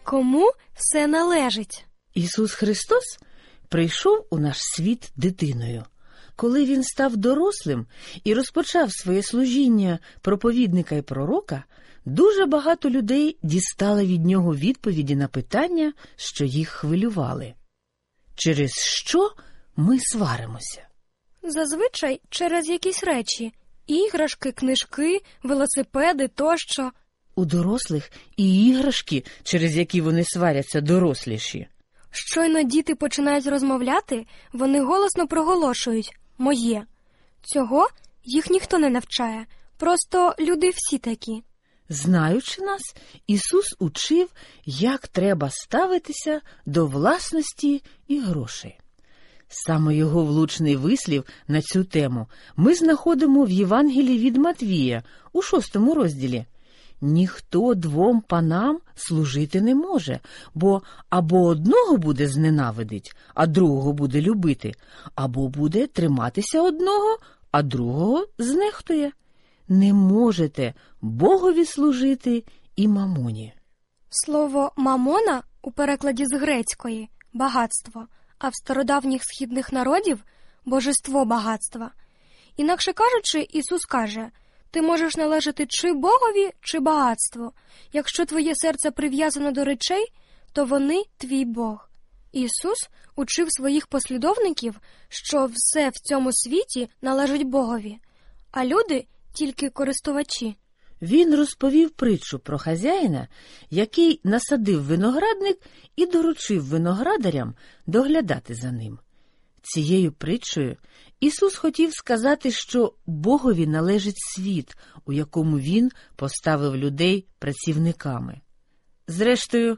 Кому все належить? Ісус Христос прийшов у наш світ дитиною. Коли Він став дорослим і розпочав своє служіння проповідника і пророка, дуже багато людей дістали від нього відповіді на питання, що їх хвилювали. Через що ми сваримося? Зазвичай через якісь речі – іграшки, книжки, велосипеди тощо. У дорослих і іграшки, через які вони сваряться, доросліші. Щойно діти починають розмовляти, вони голосно проголошують «моє». Цього їх ніхто не навчає, просто люди всі такі. Знаючи нас, Ісус учив, як треба ставитися до власності і грошей. Саме його влучний вислів на цю тему ми знаходимо в Євангелії від Матвія у 6 розділі. «Ніхто двом панам служити не може, бо або одного буде зненавидить, а другого буде любити, або буде триматися одного, а другого знехтує. Не можете Богові служити і мамоні». Слово «мамона» у перекладі з грецької – багатство, а в стародавніх східних народів – божество багатства. Інакше кажучи, Ісус каже – ти можеш належати чи Богові, чи багатству. Якщо твоє серце прив'язано до речей, то вони твій Бог. Ісус учив своїх послідовників, що все в цьому світі належить Богові, а люди – тільки користувачі. Він розповів притчу про хазяїна, який насадив виноградник і доручив виноградарям доглядати за ним. Цією притчею Ісус хотів сказати, що Богові належить світ, у якому Він поставив людей працівниками. Зрештою,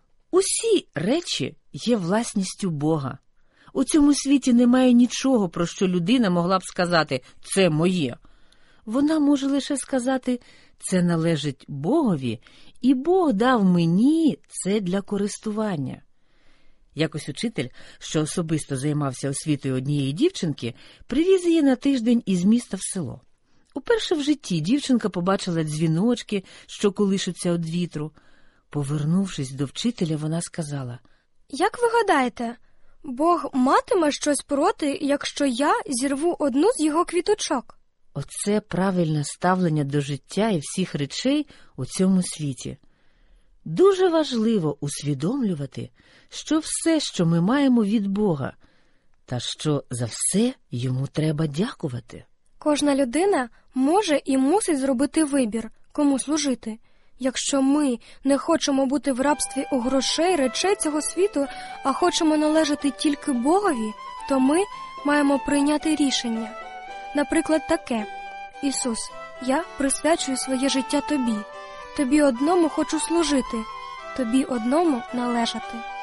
усі речі є власністю Бога. У цьому світі немає нічого, про що людина могла б сказати «це моє». Вона може лише сказати «це належить Богові, і Бог дав мені це для користування». Якось учитель, що особисто займався освітою однієї дівчинки, привіз її на тиждень із міста в село. Уперше в житті дівчинка побачила дзвіночки, що колишуться від вітру. Повернувшись до вчителя, вона сказала: «Як ви гадаєте, Бог матиме щось проти, якщо я зірву одну з його квіточок?» Оце правильне ставлення до життя і всіх речей у цьому світі. Дуже важливо усвідомлювати, що все, що ми маємо від Бога, та що за все йому треба дякувати. Кожна людина може і мусить зробити вибір, кому служити. Якщо ми не хочемо бути в рабстві у грошей, речей цього світу, а хочемо належати тільки Богові, то ми маємо прийняти рішення. Наприклад, таке: «Ісус, я присвячую своє життя Тобі. Тобі одному хочу служити, Тобі одному належати».